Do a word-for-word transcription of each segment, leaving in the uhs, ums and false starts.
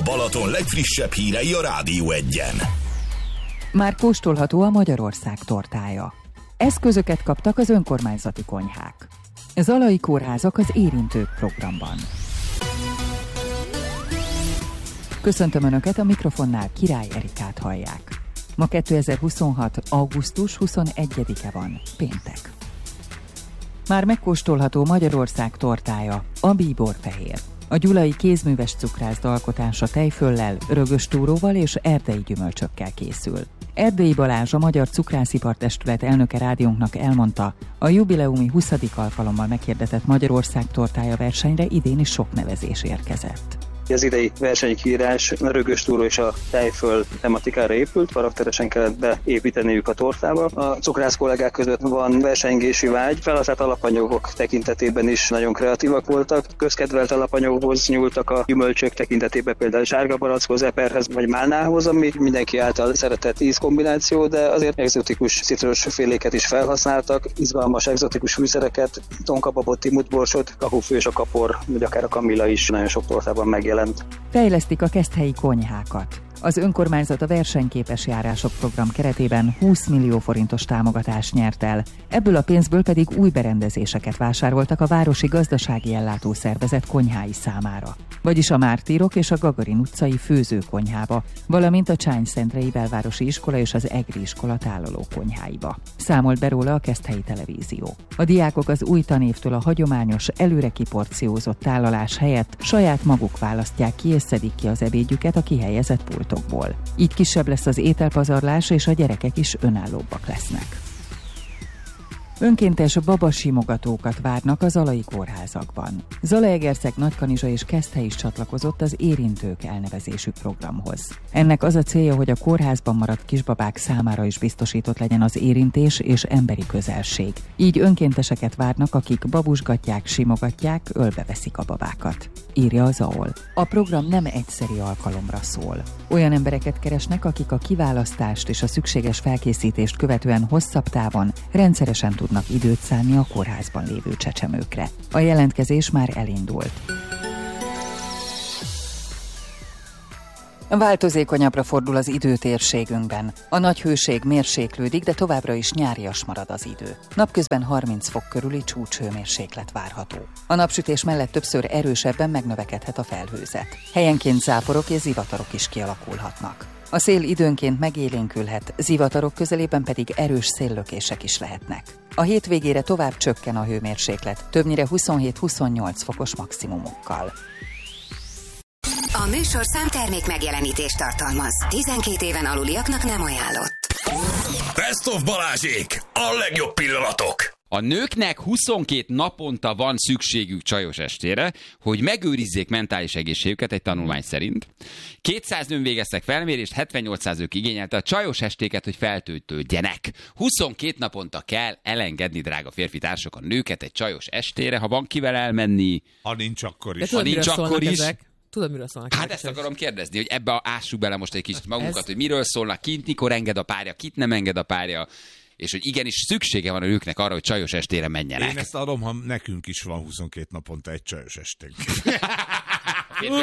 Balaton legfrissebb hírei a Rádió Egyen. Már kóstolható a Magyarország tortája. Eszközöket kaptak az önkormányzati konyhák. Zalai kórházak az Érintők programban. Köszöntöm Önöket, a mikrofonnál Király Erikát hallják. Ma kétezer-huszonhat. augusztus huszonegyedike van, péntek. Már megkóstolható Magyarország tortája, a bíborfehér. A gyulai kézműves cukrászda alkotása tejföllel, rögöstúróval és erdei gyümölcsökkel készül. Erdélyi Balázs, a Magyar Cukrászipar-testület elnöke rádiónknak elmondta, a jubileumi huszadik alkalommal meghirdetett Magyarország tortája versenyre idén is sok nevezés érkezett. Az idei versenykírás a rögöstúró és a tejföl tematikára épült, karakteresen kellett beépíteniük a tortába. A cukrász kollégák között van versengési vágy, felhasznált alapanyagok tekintetében is nagyon kreatívak voltak. Közkedvelt alapanyagokhoz nyúltak a gyümölcsök tekintetében, például sárga barackhoz, eperhez vagy málnához, ami mindenki által szeretett ízkombináció, de azért egzotikus citrusféléket is felhasználtak, izgalmas egzotikus fűszereket, tonkababot, timutborsot, kakufő és a kapor, vagy akár a kamilla is nagyon sok tortában megjelent. Fejlesztik a keszthelyi konyhákat. Az önkormányzat a versenyképes járások program keretében húsz millió forintos támogatást nyert el, ebből a pénzből pedig új berendezéseket vásároltak a Városi Gazdasági Ellátószervezet konyhái számára, vagyis a Mártírok és a Gagarin utcai főzőkonyhába, valamint a Csányszentrei Belvárosi Iskola és az Egri Iskola tálaló konyháiba. Számolt be róla a Keszthelyi Televízió. A diákok az új tanévtől a hagyományos, előre kiporciózott tálalás helyett saját maguk választják ki és szedik ki az ebédjüket a kihelyezett pult. Így kisebb lesz az ételpazarlás, és a gyerekek is önállóbbak lesznek. Önkéntes babasimogatókat várnak a zalai kórházakban. Zalaegerszeg, Nagykanizsa és Keszthely is csatlakozott az Érintők elnevezésű programhoz. Ennek az a célja, hogy a kórházban maradt kisbabák számára is biztosított legyen az érintés és emberi közelség. Így önkénteseket várnak, akik babusgatják, simogatják, ölbeveszik a babákat, írja az á o el. A program nem egyszeri alkalomra szól. Olyan embereket keresnek, akik a kiválasztást és a szükséges felkészítést követően hosszabb távon rendszeresen tudnak időt szánni a kórházban lévő csecsemőkre. A jelentkezés már elindult. Változékonyabbra fordul az idő térségünkben. A nagy hőség mérséklődik, de továbbra is nyárias marad az idő. Napközben harminc fok körüli csúcshőmérséklet várható. A napsütés mellett többször erősebben megnövekedhet a felhőzet. Helyenként záporok és zivatarok is kialakulhatnak. A szél időnként megélénkülhet, zivatarok közelében pedig erős széllökések is lehetnek. A hétvégére tovább csökken a hőmérséklet, többnyire huszonhét-huszonnyolc fokos maximumokkal. A műsorszám termék megjelenítést tartalmaz. tizenkét éven aluliaknak nem ajánlott. Best of Balázsék! A legjobb pillanatok! A nőknek huszonkét naponta van szükségük csajos estére, hogy megőrizzék mentális egészségüket egy tanulmány szerint. kétszáz nőn végeztek felmérést, hetvennyolcszázuk igényelte a csajos estéket, hogy feltöltődjenek. huszonkét naponta kell elengedni, drága férfi társak, a nőket egy csajos estére, ha van kivel elmenni. Ha nincs akkor is. Ha nincs akkor is. Ezek? Tudod, miről szólnak? Hát ezt akarom kérdezni, hogy ebbe ássuk bele most egy kicsit magunkat, Ez... hogy miről szólnak, kint mikor enged a párja, kit nem enged a párja, és hogy igenis szüksége van a nőknek arra, hogy csajos estére menjenek. Én ezt adom, ha nekünk is van huszonkét naponta egy csajos esténk. Most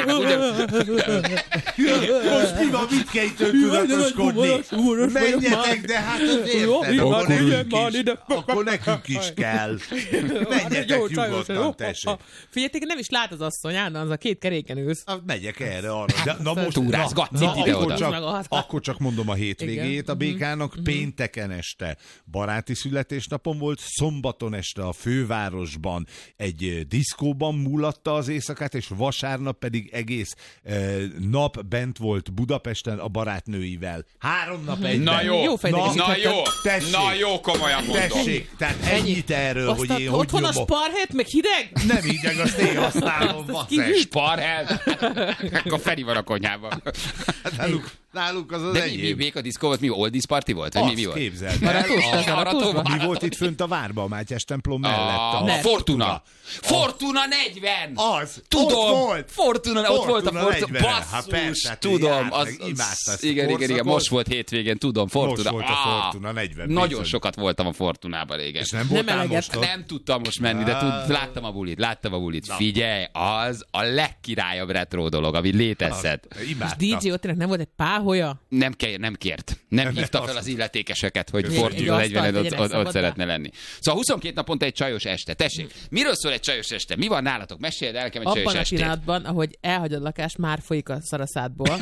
mi van, mit kell itt öntudatoskodni? Menjetek, de hát az érted, akkor nekünk is, akkor nekünk is kell. Menjetek nyugodtan, tessék. Figyeljetek, nem is lát az asszony, állna az a két keréken ülsz. Megyek erre, arra. De, na most, túrázgatsz na, itt ide-oda. Csak, akkor csak mondom a hétvégét a békának. Pénteken este baráti születésnapon volt, szombaton este a fővárosban egy diszkóban múlatta az éjszakát, és vasárnap pedig egész eh, nap bent volt Budapesten a barátnőivel. Három nap egyben. Na jó, jó na, na jó, tessék, na jó, komolyan mondom. Tessék, tehát ennyit erről, azt hogy én hogy otthon a sparhet, meg hideg? Nem hideg, azt én használom, basszás. Sparhet? Akkor Feri van a konyhában. Hát náluk, Nálunk az az De mi, mi, enyém. még a diszkó volt? Mi oldies party volt? Vagy mi, mi Azt volt? képzeld Maratós, el. az A- maratósban? Mi volt itt fönt a várban, a Mátyás templom mellett? A, A a Fortuna. Fortuna negyven! Az! Tudom! Ott volt! Fortuna, ott volt a Fortuna Fortuna. negyven. Basszus, Hát persze, hát tudom. járt Az, meg, az, imádta ezt a igen, igen, igen, korszakot. most volt hétvégén, tudom, Fortuna. Most volt a Ah, Fortuna negyven. Nagyon bizony. sokat voltam a Fortunában régen. És nem voltál eleget. most ott? Nem tudtam most menni, de tud, láttam a bulit, láttam a bulit. Figyelj, az a legkirályabb retro dolog, ami létezhet. És Imádta. dé dzsé ott tényleg nem volt egy páholya? Nem, ke- nem kért. Nem hívta fel az illetékeseket, hogy Fortuna Egy negyven asztalt ott, legyenek ott, ott szabadba. szeretne lenni. Szóval huszonkettő naponta egy csajos este. Tessék, miről szól egy csajos este? Mi van nálatok? Meséld el nekem egy Abban csajos a estét. pillanatban, ahogy elhagyod a lakást, már folyik a szaraszádból.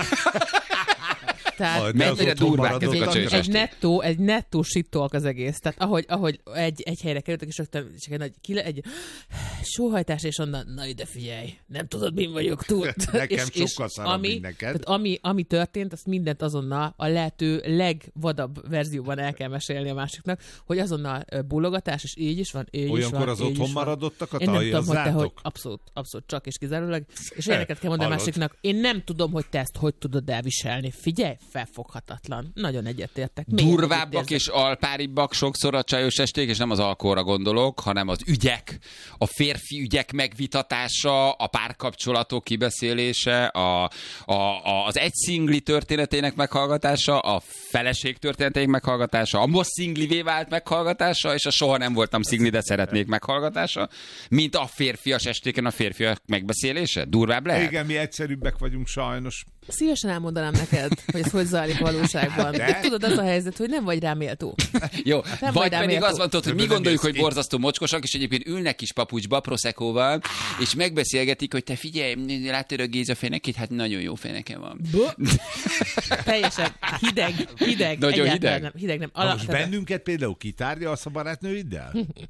Tehát A- Mennyire az otthon durvák maradott ezek a a csajos egy esték? nettó, egy nettó sittolk az egész. Tehát ahogy, ahogy egy, egy helyre kerültek, és rögtön csak egy nagy kile, egy sóhajtás, és onnan, na ide figyelj, nem tudod, min vagyok túl. Nekem és, sokkal szarabb, ami, mint neked. tehát ami, ami történt, azt mindent azonnal a lehető legvadabb verzióban el kell mesélni a másiknak, hogy azonnal ö, bólogatás, és így is van, így is Olyankor van, az így otthon is van. maradottak a Én nem tudom, hogy te hogy, taljazzátok? abszolút, abszolút csak és kizárólag. És ilyeneket kell mondani a Hallod? másiknak. Én nem tudom, hogy te ezt hogy tudod elviselni. Figyelj, felfoghatatlan. Nagyon egyetértek. Még Durvábbak egyet és alpáribbak sokszor a csajos esték, és nem az alkoholra gondolok, hanem az ügyek, a férfi ügyek megvitatása, a párkapcsolatok kibeszélése, a, a, a, az egy szingli történetének meghallgatása, a feleség történetének meghallgatása, a most szinglivé vált meghallgatása, és a soha nem voltam szingli, de szeretnék meghallgatása, mint a férfias estéken a férfiak megbeszélése. Durvább lehet? Igen, mi egyszerűbbek vagyunk sajnos. Szívesen elmondanám neked, hogy ez hogy zajlik valóságban. De? De tudod, az a helyzet, hogy nem vagy rá méltó. Jó, Nem vagy vagy rá pedig méltó. az van, tudod, hogy mi Nem gondoljuk, néz hogy ki. borzasztó mocskosak, és egyébként ülnek kis papucsba, proszekóval, és megbeszélgetik, hogy te figyelj, látod a Géza fenekét, hát nagyon jó feneke van. Teljesen hideg, hideg. Nagyon egyáltalán hideg? Nem, hideg nem. Na Ala, most tehát- bennünket például kitárgyalsz a barátnőiddel?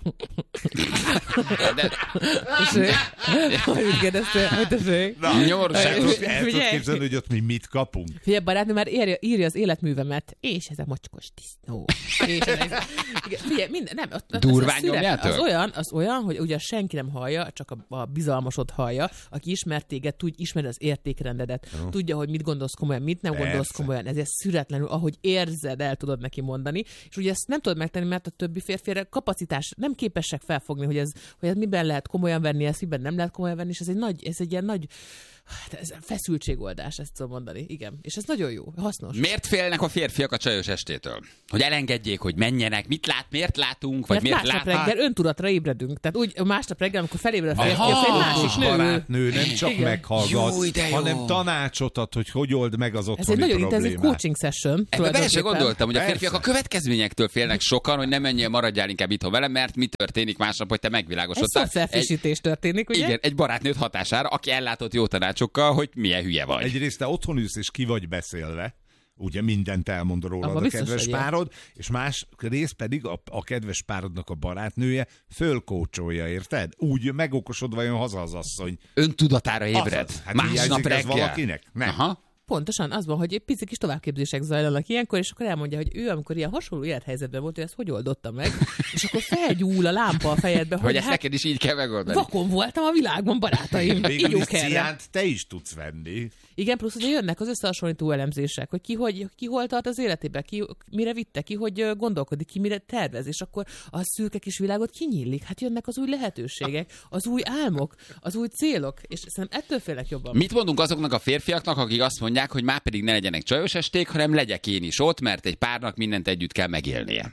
De Tessék? Hogy mit kérdeztél? Hogy tessék? nyors, El tudod- el tudod Figyelj. képzelni, hogy ott mi mit kapunk? Figyelj, barátnő már írja, írja az életművemet, és ez a mocskos disznó. És ez, igen, figyelj, minden, nem, ott, ott Durván az, a szület- nyomjátok? az olyan, az olyan, hogy ugye senki nem hallja, csak a, a bizalmasod hallja, aki ismer téged, tud, ismeri az értékrendedet, uh. tudja, hogy mit gondolsz komolyan, mit nem Persze. gondolsz komolyan, ezért szüretlenül, ahogy érzed, el tudod neki mondani, és ugye ezt nem tudod megtenni, mert a többi férfére kapacitás, nem képesek felfogni, hogy ez, hogy ez miben lehet komolyan venni, ezt miben nem lehet komolyan venni, és ez egy nagy, ez egy ilyen nagy hát ez feszültségoldás, ezt tudom mondani, igen. És ez nagyon jó, hasznos. miért félnek a férfiak a csajos estétől? Hogy elengedjék, hogy menjenek, mit lát, miért látunk, vagy Mert miért másnap látnak? reggel öntudatra ébredünk. Tehát úgy másnap reggel, amikor felébred a férfi, Aha! akkor egy Másik másik nő. barátnő nem csak Igen. meghallgat, Jó, de jó. hanem tanácsot ad, hogy hogy old meg az Ez egy otthoni nagyon problémát. intenzív coaching session. Ebbe bele se tulajdonképpen. gondoltam, hogy a Persze. férfiak a következményektől félnek sokan, hogy nem menjél, maradjál inkább itthon velem, mert mi történik másnap, hogy te Egy megvilágosodtál. szoftverfrissítés történik, ugye? Igen, egy barátnőt hatására, aki ellátott jó tanácsokkal, hogy milyen hülye vagy. Egyrészt te otthon ülsz és ki vagy beszélve, ugye mindent elmond rólad Abba a biztos, kedves hogy ilyen. párod, és más rész pedig a, a kedves párodnak a barátnője fölkócsolja, érted? Úgy megokosodva jön haza az asszony. Öntudatára ébred. Azaz. Hát Másnap hiányzik ez reggel. valakinek? Nem. Aha. Pontosan az van, hogy egy pici kis továbbképzések zajlanak ilyenkor, és akkor elmondja, hogy ő, amikor ilyen hasonló élethelyzetben volt, hogy ezt hogy oldotta meg, és akkor felgyúl a lámpa a fejedbe, Hogy hogy ezt hát neked is így kell megoldani. vakon voltam a világban, barátaim. Végül is Ígyunk erre. ciánt te is tudsz venni. Igen, plusz ugye jönnek az összehasonlító elemzések, hogy ki, hogy, ki hol tart az életében, ki mire vitte, ki hogy ö, gondolkodik, ki mire tervez, és akkor a szürke kis világot kinyílik. Hát jönnek az új lehetőségek, az új álmok, az új célok, és szerintem ettől félek jobban. Mit mondunk azoknak a férfiaknak, akik azt mondják, hogy már pedig ne legyenek csajos esték, hanem legyek én is ott, mert egy párnak mindent együtt kell megélnie.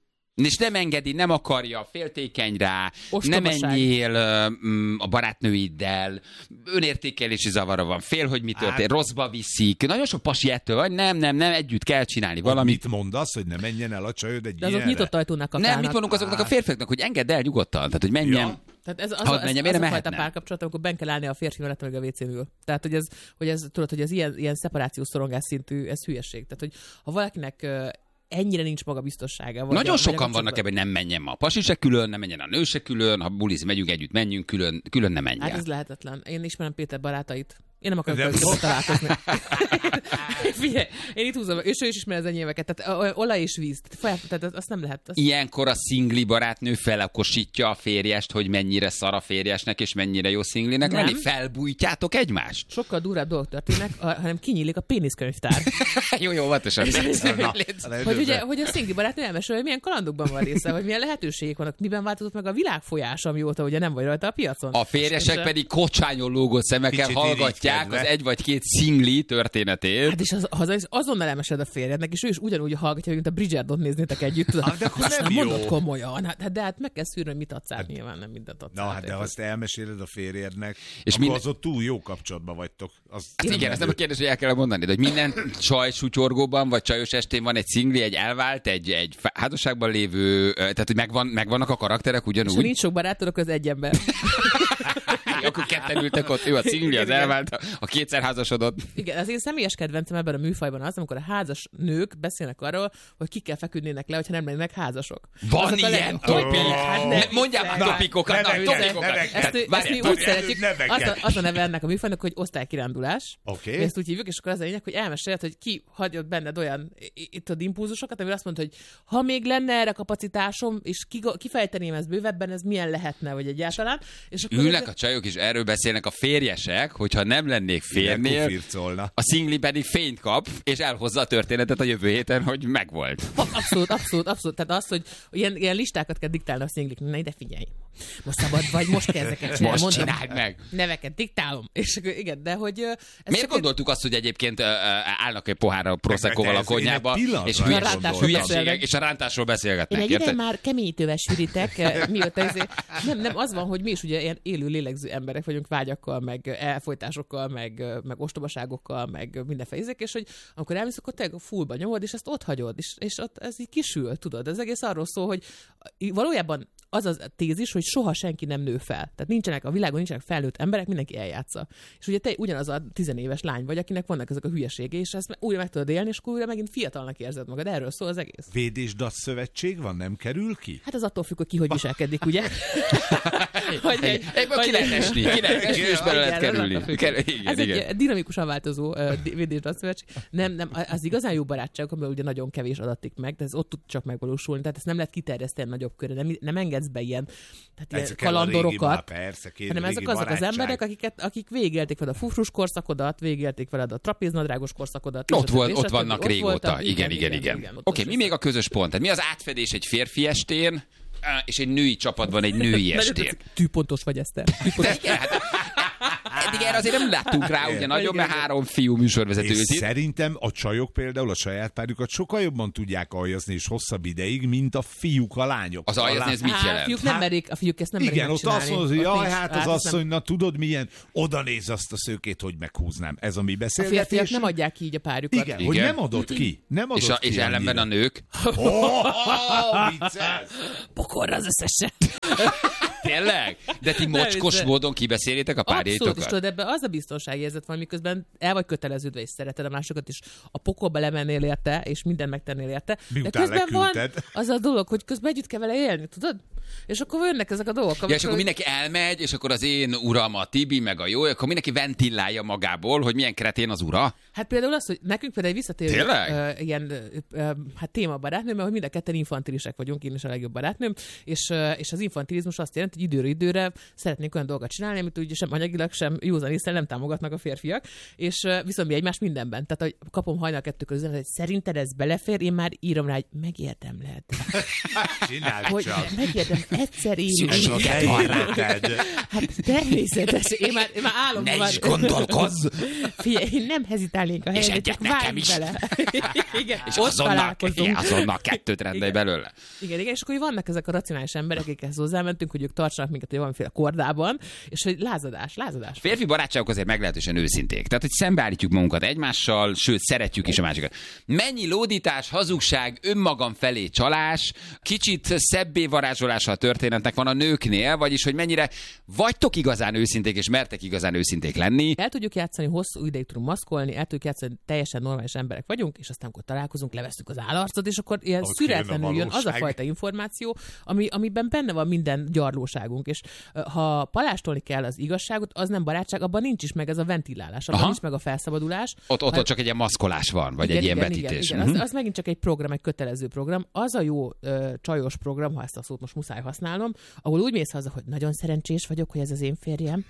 És nem engedi, nem akarja, féltékeny rá, nem Ostobaság. menjél uh, a barátnőiddel, önértékelési zavara van, fél, hogy mi történt, Hát- rosszba viszik. Nagyon sok pasi ettől vagy, nem, nem, nem, együtt kell csinálni Valamit valamit. mondasz, hogy ne menjen el a csajod egy De azok ilyenre? nyitott ajtónál Nem, kapálnak. mit mondunk azoknak a férfiaknak, hogy engedd el nyugodtan, tehát hogy menjen. Ja. Tehát ez az, Hadd az, menjem, az, én az nem a fajta mehetnem. párkapcsolat, amikor ben kell állni a férfi mellett, meg a vécén ül. Tehát, hogy ez, hogy ez, tudod, hogy ez ilyen, ilyen szeparációs szorongás szintű, ez hülyeség. Tehát, hogy ha valakinek ö, ennyire nincs magabiztossága. Vagy Nagyon a, sokan vagy a vannak kapcsolatban- ebben, nem menjen ma a pasi se külön, nem menjen a nő se külön, ha bulizni megyünk együtt, menjünk külön, külön nem menjen. Hát ez lehetetlen. Én ismerem Péter barátait. Én nem akarok velük találkozni. Figyelj, én itt húzom, és ő is ismer az enyémeket, tehát olaj és víz, tehát, tehát azt nem lehet. Azt... Ilyenkor a szingli barátnő felakosítja a férjest, hogy mennyire szar a férjesnek, és mennyire jó szinglinek lenni. Felbújtjátok egymást? Sokkal durvább dolgok történnek, hanem kinyílik a péniszkönyvtár. jó, jó, óvatosan. hogy ugye, hogy a szingli barátnő elmesél, hogy milyen kalandokban van része, hogy milyen lehetőségek vannak, miben változott meg a világfolyás, amióta ugye nem vagy rajta a piacon. A férjesek és pedig kocsányon lógó szemekkel hallgatják az egy vagy két szingli történetét. Hát és az, az, azonnal elmesed a férjednek, és ő is ugyanúgy hallgatja, mint a Bridgerton néznétek együtt. Ah, de akkor nem, nem mondod komolyan. Hát, de hát meg kell szűrni, hogy mit adsz át, hát, nyilván nem mindent adsz na, át. Hát de azt elmeséled a férjednek, és akkor minden... az ott túl jó kapcsolatban vagytok. Az hát igen, ez nem a kérdés, hogy el kell mondani, de hogy minden csaj sutyorgóban, vagy csajos estén van egy szingli, egy elvált, egy, egy házasságban lévő, tehát hogy megvan, megvannak a karakterek ugyanúgy. És ha nincs sok barátod, az egy ember. Akkor ketten ültek ott, ő a szingli, az elvált, a kétszer házasodott. Igen, az én személyes kedvencem ebben a műfajban az, amikor a házas nők beszélnek arról, hogy kikkel feküdnének le, hogyha nem lennének házasok. Van azok ilyen topik! Hát mondjál már topikokat! Ezt mi úgy szeretjük, az a neve ennek a műfajnak, hogy osztálykirándulás. Okay. Ezt úgy hívjuk, és akkor az a lényeg, hogy elmeséled, hogy ki hagyott benned olyan itt az impulzusokat, amire azt mondta, hogy ha még lenne erre kapacitásom, és kifejteném ezt bővebben, ez milyen lehetne, vagy egyáltalán. És akkor ülnek a csajok is erről beszélnek a férjesek, hogyha nem lennék férnél, a szingli pedig fényt kap, és elhozza a történetet a jövő héten, hogy megvolt. Abszolút, abszolút, abszolút. Tehát az, hogy ilyen, ilyen listákat kell diktálni a szingliknek. Na ide figyelj. Most szabad vagy, most kell ezeket csinálni. Most csináld meg. Neveket diktálom. És igen, de hogy... Miért gondoltuk egy... azt, hogy egyébként uh, állnak egy pohárra Proseccoval a konyhába, és hülyeségek, és a rántásról beszélgetnek. Én egy ide már keményítővel sűrítek, mióta ezért... Nem, nem, az van, hogy mi is ugye ilyen élő lélegző emberek vagyunk, vágyakkal, meg elfolytásokkal, meg, meg ostobaságokkal, meg mindenféle ízek, és hogy amikor elmész, akkor te fullba nyomod, és ezt ott hagyod, és, és ott ez így kisül, tudod. Ez egész arról szól, hogy valójában az a tézis, hogy soha senki nem nő fel. Tehát nincsenek a világon, nincsenek felnőtt emberek, mindenki eljátsza. És ugye te ugyanaz a tizenéves lány vagy, akinek vannak ezek a hülyeségei, és ezt újra meg tudod élni, és akkor újra megint fiatalnak érzed magad. Erről szól az egész. Védésdac szövetség van, nem kerül ki? Hát az attól függ, hogy ki hogy viselkedik, ugye? hogy egy, Egyből ki lehet esni, ki lehet esni, és bele lehet kerülni. Ez egy dinamikusan változó védésdac szövetség. Nem, nem, az igazán jó barátságok, amivel ugye nagyon kevés adatik meg, de ez ott tud csak megvalósulni. Tehát ezt nem lehet kiterjeszteni nagyobb körre, nem, nem engedsz be ilyen, tehát ilyen kalandorokat, persze, hanem ezek azok barátság. az emberek, akiket, akik végigélték veled a fufrus korszakodat, végigélték veled a trapéznadrágos korszakodat. Ott, volt, ott vannak régóta. Igen, igen, igen. Oké, mi még a közös pont? Tehát mi az átfedés egy férfi estén, és egy női csapatban egy női estén? Tűpontos vagy, Eszter. Eddig erre azért nem láttunk rá, ugye nagyobb, mert három fiú műsorvezető ült itt. Szerintem a csajok például a saját párjukat sokkal jobban tudják aljazni és hosszabb ideig, mint a fiúk, a lányok. Az aljazni ez mit jelent? A fiúk nem merik, a fiúk ezt nem merik igen, ott azt mondod, hogy jaj, hát az asszony, nem... na tudod milyen, oda néz azt a szőkét, hogy meghúznám. Ez a mi beszélgetés. A férfiak nem adják ki így a párjukat. Igen, igen. Hogy nem adott ki. Nem adott és, a, ki és ellenben a nők? Oh, vicces! Pokorra az összesen. Tényleg? De ti mocskos módon kibeszélitek a párjaitokat? Abszolút, és tudod, ebben az a biztonságérzet van, miközben el vagy köteleződve, és szereted a másokat is. A pokolba lemennél érte, és mindent megtennél érte. Miután de közben leküldted. van az a dolog, hogy közben együtt kell vele élni, tudod? És akkor jönnek ezek a dolgok. Ja, és akkor mindenki elmegy, és akkor az én uram a Tibi, meg a jó, akkor mindenki ventilálja magából, hogy milyen kretén az ura. Hát például az, hogy nekünk például egy visszatérő uh, ilyen uh, hát téma barátnőm, mert hogy mind a ketten infantilisek vagyunk, én is a legjobb barátnőm, és, uh, és az infantilizmus azt jelenti, hogy időről időre szeretnénk olyan dolgokat csinálni, amit ugye sem anyagilag, sem józan észre nem támogatnak a férfiak, és uh, viszont mi egymás mindenben. Tehát, hogy kapom hajnal kettő közben, hogy szerinted ez belefér, én már írom rá, hogy megérdemled. Csináld hogy csak. Megérdem, egyszer én. Hát természetes. Én már, én már állom. Ne már... is gondolkozz! Figyelj, én nem hezitálnék a helyre, csak várj bele. Igen, és ott azonnal, találkozunk. azonnal kettőt rendelj belőle. Igen, igen, és akkor vannak ezek a racionális emberek, akikhez hozzámentünk, hogy ők tartsanak minket, hogy valamiféle kordában, és hogy lázadás, lázadás. Férfi barátságok azért meglehetősen őszinték. Tehát, hogy szembeállítjuk magunkat egymással, sőt, szeretjük is a másikat. Mennyi lódítás, hazugság, önmagam felé csalás, kicsit szebbé varázsolás hatása a történetnek van a nőknél, vagyis hogy mennyire vagytok igazán őszinték, és mertek igazán őszinték lenni. El tudjuk játszani, hosszú ideig tudunk maszkolni, el tudjuk játszani, teljesen normális emberek vagyunk, és aztán amikor találkozunk, levesszük az állarcot, és akkor ilyen Ott szüretlenül jön az a fajta információ, ami, amiben benne van minden gyarlóságunk. És ha palástolni kell az igazságot, az nem barátság, abban nincs is meg ez a ventilálás, abban nincs meg a felszabadulás. Ott, ott, ott csak egy ilyen maszkolás van, vagy igen, egy ilyen igen, vetítés. Igen, igen. Uh-huh. Az, az megint csak egy program, egy kötelező program. Az a jó ö, csajos program, ha ezt a szót most muszáj használnom, ahol úgy mész haza, hogy nagyon szerencsés vagyok, hogy ez az én férjem.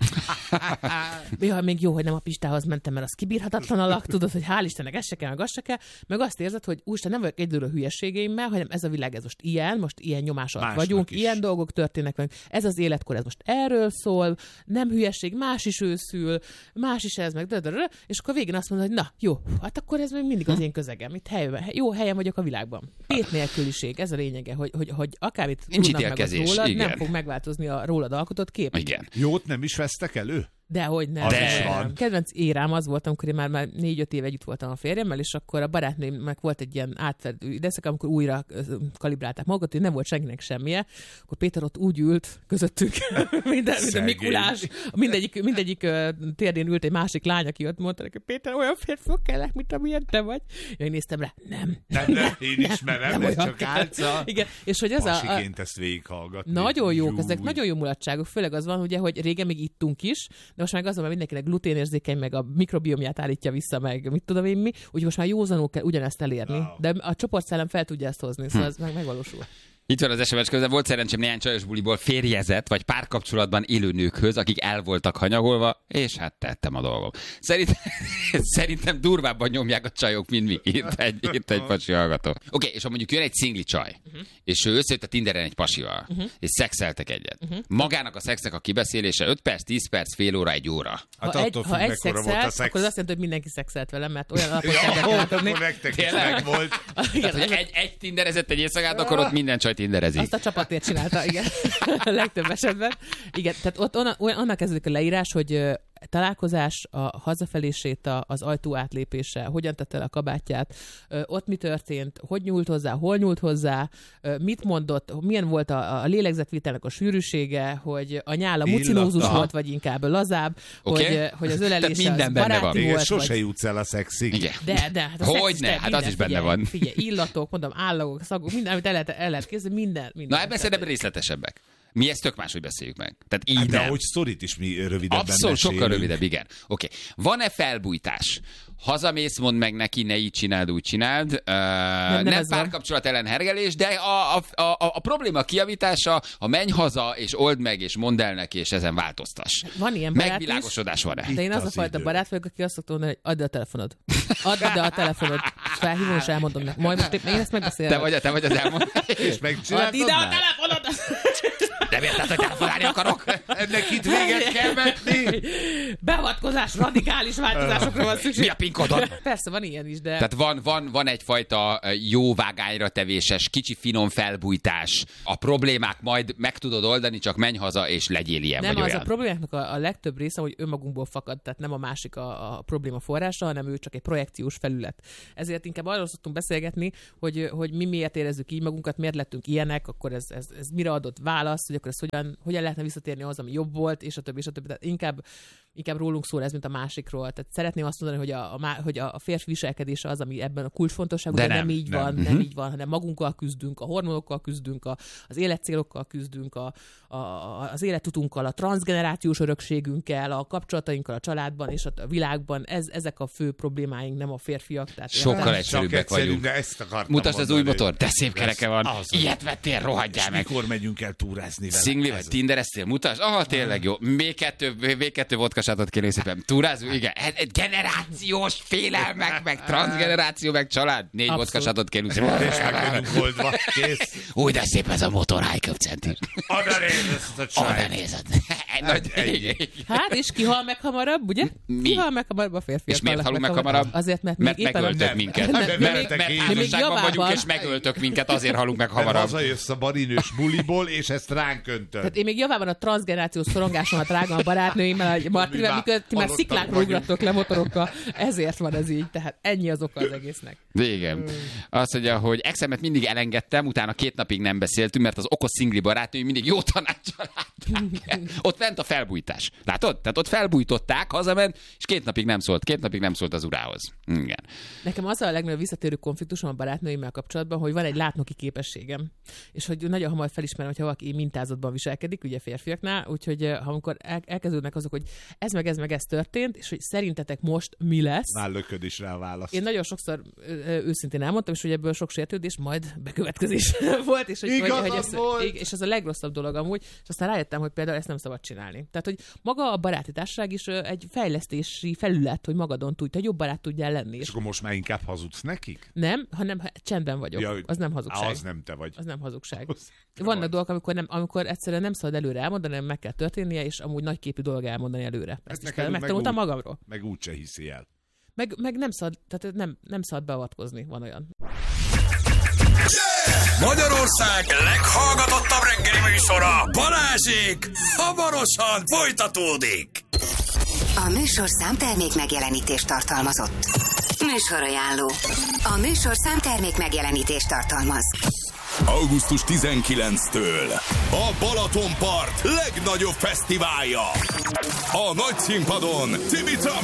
Ja, még jó, hogy nem a Pistához mentem, mert az kibírhatatlan alak, tudod, hogy hál' Istennek ez se kell, meg az se kell, meg azt érzed, hogy úristen, nem vagyok egyedül a hülyeségeimmel, hanem ez a világ, ez most ilyen, most ilyen nyomás alatt vagyunk, is. Ilyen dolgok történnek velünk, ez az életkor, ez most erről szól, nem hülyeség, más is őszül, más is ez meg, dödörö, és akkor végén azt mondod, hogy na, jó, hát akkor ez még mindig az én közegem, itt helyben, jó helyen vagyok a világban. Tét nélküliség, ez a lényege, hogy, hogy, hogy akármit tudnak meg az rólad, igen. nem fog megváltozni a rólad alkotott kép. Igen. Jót nem is vesztek elő? Dehogy nem. De. nem. Kedvenc érám az volt, amikor én már, már négy-öt év együtt voltam a férjemmel, és akkor a barátnőmnek volt egy ilyen átfedő időszak, amikor újra kalibrálták magukat, hogy nem volt senkinek semmije. Akkor Péter ott úgy ült közöttük, minden, minden Mikulás, mindegyik, mindegyik uh, térdén ült egy másik lány, aki ott mondta neki, Péter, olyan férfiak kellek, mint amilyen te vagy. Én néztem rá, nem. Nem, nem, én ismerem, ez csak álca. Igen, és hogy ez a... Pasiként ezt végighallgatni. Nagyon jók, ezek nagyon jó mulatságok, főleg az van, ugye, hogy régen még ittunk is, de most már az, mert mindenkinek gluténérzékeny, meg a mikrobiomját állítja vissza, meg mit tudom én mi, úgyhogy most már józanul kell ugyanezt elérni. Wow. De a csoportszellem fel tudja ezt hozni, szóval hm. ez meg megvalósul. Itt van az es em es közben, volt szerencsém néhány csajos buliból férjezett, vagy párkapcsolatban élő nőkhöz, akik el voltak hanyagolva, és hát tettem a dolgom. Szerintem, szerintem durvábban nyomják a csajok, mint mi. Itt egy, itt egy pasi hallgató. Oké, okay, és ha mondjuk jön egy szingli csaj, uh-huh. és ő összejött a Tinderen egy pasival, uh-huh. és szexeltek egyet. Uh-huh. Magának a szexnek a kibeszélése öt perc, tíz perc, fél óra, egy óra. Hát ha egy, ha egy szexelt, szex. Akkor az azt jelenti, hogy mindenki szexelt velem, mert olyan alapot ja, akkor nektek is meg volt. Tehát, hogy egy, egy tinderezett egy éjszakát, akkor ott minden csaj tinderezik. Azt a csapatért csinálta, igen. A legtöbb esetben. Igen, tehát ott onna, onnan kezdődik a leírás, hogy találkozás, a hazafelé séta, az ajtó átlépése, hogyan tette le a kabátját, ott mi történt, hogy nyúlt hozzá, hol nyúlt hozzá, mit mondott, milyen volt a, a lélegzetvitelnek a sűrűsége, hogy a nyála mucinózus volt, vagy inkább lazább, okay. hogy, hogy az ölelése az baráti volt. Sose vagy... jutsz el a szexig. Igen. De, de. Hát hogy ne? Hát az is benne figyelj, van. Figyelj, illatok, mondom, állagok, szagok, minden, amit el lehet, el lehet készíteni, minden, minden. Na ebben szerintem részletesebbek. Mi ezt tök máshogy beszéljük meg. Tehát így hát de nem. ahogy sztorit is mi rövidebben Abszolút, mesélünk. sokkal rövidebb, igen. Oké. Okay. Van-e felbújtás? Hazamész, mondd meg neki, ne így csináld, úgy csináld. Uh, nem nem párkapcsolat ellen hergelés, de a, a, a, a probléma kijavítása, a menj haza, és old meg, és mondd el neki, és ezen változtass. Van ilyen barát megvilágosodás van-e? De én az, az a fajta idő. barát vagyok, aki azt szokta mondani, hogy add a telefonod. Add ide a telefonod. Felhívom, és elmondom neki. Majd most én ezt megbeszélem. Te vagy, te vagy az elmondani. És megcsináltad. Add ide a telefonod! Nem érted, hogy telefonálni akarok? Ennek itt véget kell vetni. Beavatkozás, radikális változásokra van szükség. Mi a pinkodon? Persze, van ilyen is, de... Tehát van, van, van egyfajta jó vágányra tevéses, kicsi finom felbújtás. A problémák majd meg tudod oldani, csak menj haza, és legyél ilyen nem, vagy az olyan. A problémáknak a, a legtöbb része, hogy önmagunkból fakad, tehát nem a másik a, a probléma forrása, hanem ő csak egy projekciós felület. Ezért inkább arról szoktunk beszélgetni, hogy, hogy mi miért érezzük így magunkat, miért lettünk ilyenek, akkor ez, ez, ez mire adott válasz, hogy akkor ez hogyan, hogyan lehetne visszatérni az, ami jobb volt, és a többi, és a többi. Tehát inkább, inkább rólunk szól ez, mint a másikról. Tehát szeretném azt mondani, hogy a, a, hogy a férfi viselkedése az, ami ebben a kulcsfontosságú, de, de nem, nem így nem. van, nem uh-huh. így van, hanem magunkkal küzdünk, a hormonokkal küzdünk, a, az életcélokkal küzdünk, a, a, az életutunkkal, a transzgenerációs örökségünkkel, a kapcsolatainkkal a családban és a világban. Ez, ezek a fő problémáink, nem a férfiak. Tehát sokkal egyszerűbbek vagyunk. Mutasd az új motor, de szép kereke van. Az ilyet vettél, rohadjál meg. Mikor megyünk el túrázni vele? Szingli vagy tindereztél, mutasd? Aha, tényleg jó. bé kettő, bé kettő vodkasátot kérlek szépen. Túrázunk, igen. Egy generációs félelmek, meg transgeneráció, meg család. Négy vodkasátot kérlek szépen. És meg vagyunk oldva. Kész. Úgy, de szép ez a motor, high-cup centis. Oda nézed ezt a csajt. Oda nézed. Nagy, hát, és ki hal meg hamarabb, ugye? Mi? Ki hal meg hamarabb? A férfiak. És miért halunk meg hamarabb? Azért, mert, mert még éppen megöltök a... minket. Nem, mert még, mert, mert még házasságban javában... vagyunk, és megöltök minket, azért halunk meg Mert hamarabb. hazajössz a barinős buliból, és ezt ránk öntöd. Tehát én még javában a transzgenerációs szorongásomat rágom a barátnőimmel, a Martivel, mikor ti már sziklákra ugratok le motorokkal, ezért van ez így, tehát ennyi az oka az egésznek. Igen. Azt mondja, hogy exemet mindig elengedtem, utána két napig nem beszéltünk, mert az okos szingli barátnői mindig jó tanáccsal látták. Ott fent a felbújtás. Látod? Tehát ott felbújtották, hazament, és két napig nem szólt. Két napig nem szólt az urához. Igen. Nekem az a legnagyobb visszatérő konfliktusom a barátnőimmel kapcsolatban, hogy van egy látnoki képességem, és hogy nagyon hamar felismerem, hogyha valaki mintázatban viselkedik, ugye férfiaknál, úgyhogy ha amikor el- elkezdődnek azok, hogy ez meg ez meg ez történt, és hogy szerintetek most mi lesz. Már lököd is rá a választ. Én nagyon sokszor ö, ö, őszintén elmondtam, és hogy ebből sok sértődés, majd bekövetkezés volt, és hogy, hogy, hogy ez, volt. és ez a legrosszabb dolog amúgy, és aztán rájöttem, hogy például ezt nem szabad csinálni. Tehát, hogy maga a baráti társaság is ö, egy fejlesztési felület, hogy magadon tudj, hogy jobb barát tudjál lenni. És akkor most már inkább hazudsz nekik? Nem, hanem csendben vagyok. Ja, az nem hazugság. Az nem te vagy. Az nem hazugság. Az Vannak vagy. dolgok, amikor, nem, amikor egyszerűen nem szabad előre elmondani, hanem meg kell történnie, és amúgy nagyképű dolog elmondani előre. Ezt is neked fel- meg megtanultam úgy- magamról. Meg úgyse hiszi el. Meg, meg nem szabad, tehát nem, nem szabad beavatkozni, van olyan. Magyarország leghallgatottabb reggeli műsora, Balázsék, hamarosan folytatódik. A műsorszám termék megjelenítést tartalmazott. Műsorajánló. A műsorszám termék megjelenítést tartalmaz. augusztus tizenkilencedikétől a Balatonpart legnagyobb fesztiválja. A nagy színpadon Timica